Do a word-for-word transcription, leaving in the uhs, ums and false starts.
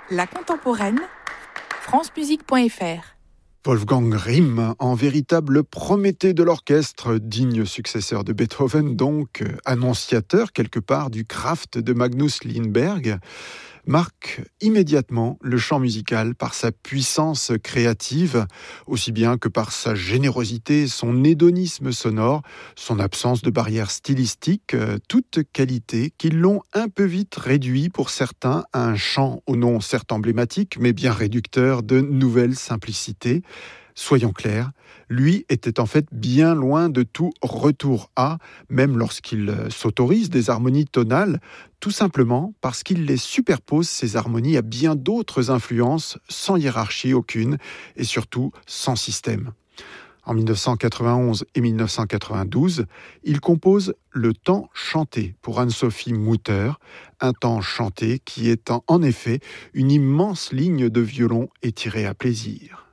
La contemporaine, francemusique point f r. Wolfgang Rihm, en véritable Prométhée de l'orchestre, digne successeur de Beethoven, donc annonciateur quelque part du Kraft de Magnus Lindberg, marque immédiatement le champ musical par sa puissance créative, aussi bien que par sa générosité, son hédonisme sonore, son absence de barrière stylistique, toutes qualités qui l'ont un peu vite réduit pour certains à un chant au nom certes emblématique, mais bien réducteur de nouvelle simplicité. Soyons clairs, lui était en fait bien loin de tout retour à, même lorsqu'il s'autorise des harmonies tonales, tout simplement parce qu'il les superpose ces harmonies à bien d'autres influences, sans hiérarchie aucune et surtout sans système. En dix-neuf cent quatre-vingt-onze et dix-neuf cent quatre-vingt-douze, il compose le temps chanté pour Anne-Sophie Mutter, un temps chanté qui est en effet une immense ligne de violon étirée à plaisir.